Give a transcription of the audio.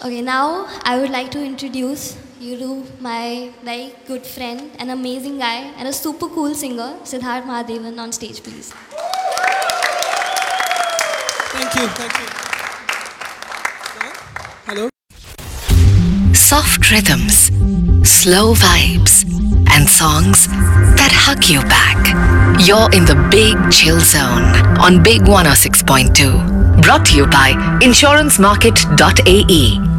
Okay, now I would like to introduce you to my very good friend, an amazing guy, and a super cool singer, Siddharth Mahadevan, on stage, please. Thank you. Thank you. Hello. Soft rhythms, slow vibes, and songs that hug you back. You're in the Big Chill Zone on Big 106.2. Brought to you by InsuranceMarket.ae.